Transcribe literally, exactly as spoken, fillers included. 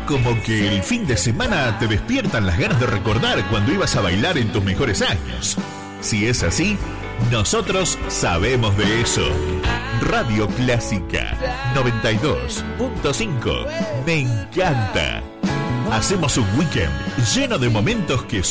como que el fin de semana te despiertan las ganas de recordar cuando ibas a bailar en tus mejores años. Si es así, nosotros sabemos de eso. Radio Clásica noventa y dos punto cinco. Me encanta. Hacemos un weekend lleno de momentos que